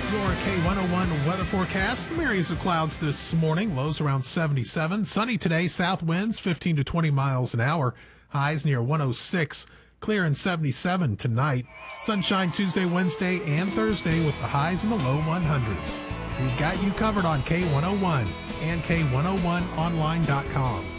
Your K101 weather forecast. Some areas of clouds this morning. Lows around 77. Sunny today. South winds 15 to 20 miles an hour. Highs near 106. Clear and 77 tonight. Sunshine Tuesday, Wednesday, and Thursday with the highs in the low 100s. We've got you covered on K101 and K101online.com.